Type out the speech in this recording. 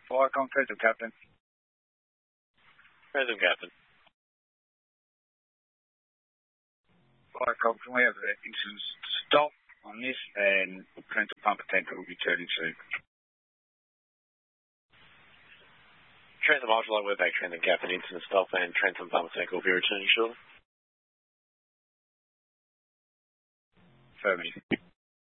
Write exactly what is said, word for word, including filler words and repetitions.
Fire contact to Captain. Transom Captain. Fire contact. Can we have an instant stop on this and transom pump tanker will be turning soon. Transom Ultralight, we're back. Transom Captain, instant stop and transom pump tanker will be returning shortly. Affirmative.